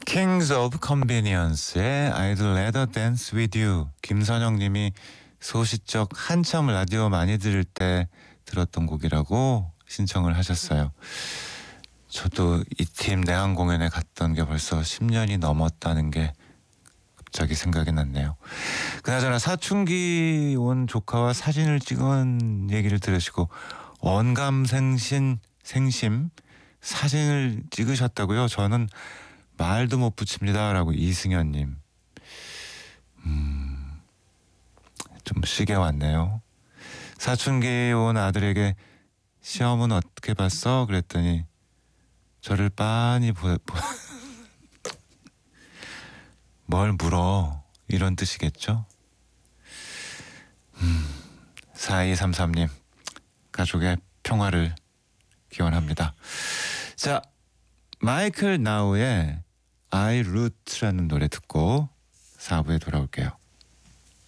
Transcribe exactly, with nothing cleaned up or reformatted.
Kings of Convenience의 I'd rather dance with you. 김선영 님이 소시적 한참 라디오 많이 들을 때 들었던 곡이라고 신청을 하셨어요. 저도 이 팀 내한 공연에 갔던 게 벌써 십 년이 넘었다는 게 갑자기 생각이 났네요. 그나저나 사춘기 온 조카와 사진을 찍은 얘기를 들으시고 언감생신 생심 사진을 찍으셨다고요? 저는 말도 못 붙입니다 라고 이승현님. 음, 좀 시계 왔네요. 사춘기 온 아들에게 시험은 어떻게 봤어? 그랬더니 저를 빤히 보, 보, 뭘 물어 이런 뜻이겠죠. 음, 사이삼삼 님 가족의 평화를 기원합니다. 자, 마이클 나우의 I Root라는 노래 듣고 사 부에 돌아올게요.